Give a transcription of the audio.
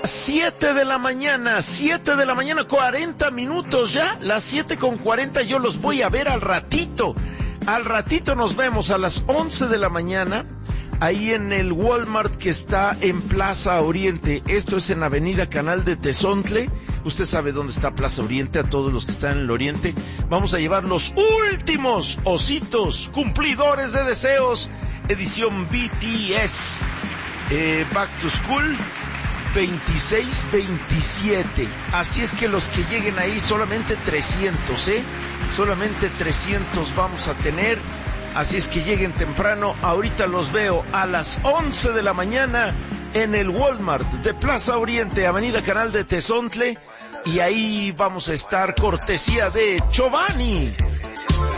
7 de la mañana, 40 minutos ya, las 7:40, yo los voy a ver al ratito. Al ratito nos vemos a las 11 de la mañana, ahí en el Walmart que está en Plaza Oriente. Esto es en Avenida Canal de Tezontle. Usted sabe dónde está Plaza Oriente, a todos los que están en el Oriente. Vamos a llevar los últimos ositos cumplidores de deseos, edición BTS, Back to School 26-27. Así es que los que lleguen ahí, solamente 300, solamente 300 vamos a tener. Así es que lleguen temprano. Ahorita los veo a las 11 de la mañana en el Walmart de Plaza Oriente, Avenida Canal de Tezontle. Y ahí vamos a estar, cortesía de Chobani.